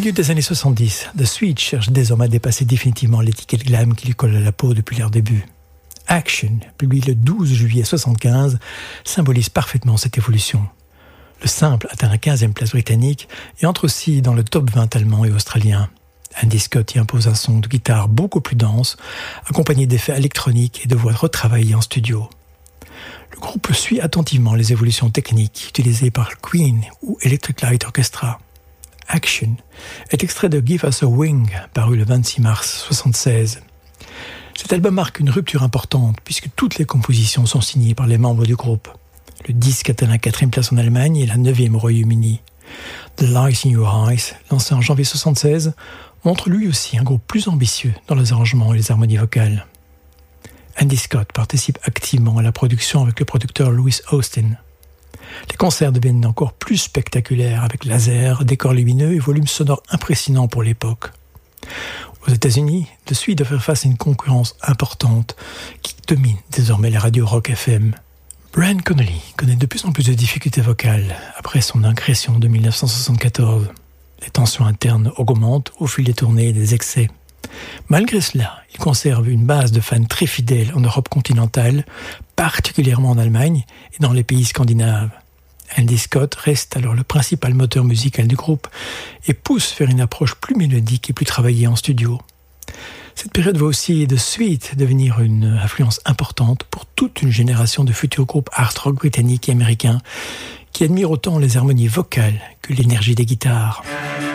milieu des années 70, The Sweet cherche désormais à dépasser définitivement l'étiquette glam qui lui colle à la peau depuis leur début. Action, publié le 12 juillet 1975, symbolise parfaitement cette évolution. Le simple atteint la 15e place britannique et entre aussi dans le top 20 allemand et australien. Andy Scott y impose un son de guitare beaucoup plus dense, accompagné d'effets électroniques et de voix retravaillées en studio. Le groupe suit attentivement les évolutions techniques utilisées par Queen ou Electric Light Orchestra. Action est extrait de Give Us a Wing, paru le 26 mars 1976. Cet album marque une rupture importante puisque toutes les compositions sont signées par les membres du groupe. Le disque atteint la 4e place en Allemagne et la 9e au Royaume-Uni. The Light in Your Eyes, lancé en janvier 1976, montre lui aussi un groupe plus ambitieux dans les arrangements et les harmonies vocales. Andy Scott participe activement à la production avec le producteur Louis Austin. Les concerts deviennent encore plus spectaculaires avec lasers, décors lumineux et volumes sonores impressionnants pour l'époque. Aux États-Unis, The Sweet doit faire face à une concurrence importante qui domine désormais les radios rock FM. Brian Connolly connaît de plus en plus de difficultés vocales après son ingression de 1974. Les tensions internes augmentent au fil des tournées et des excès. Malgré cela, il conserve une base de fans très fidèles en Europe continentale, particulièrement en Allemagne et dans les pays scandinaves. Andy Scott reste alors le principal moteur musical du groupe et pousse vers une approche plus mélodique et plus travaillée en studio. Cette période voit aussi The Sweet devenir une influence importante pour toute une génération de futurs groupes art rock britanniques et américains qui admirent autant les harmonies vocales que l'énergie des guitares.